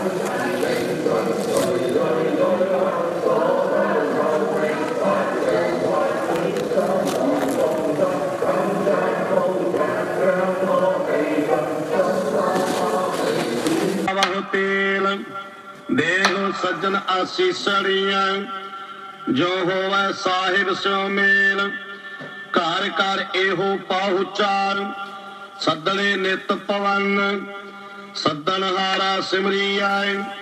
तेल देह सज्जन आसीसड़ियां जो होवै साहिब स्यो मेल घर घर एहो पाहुचार सदने नित पवन सदन हारा सिमरी आए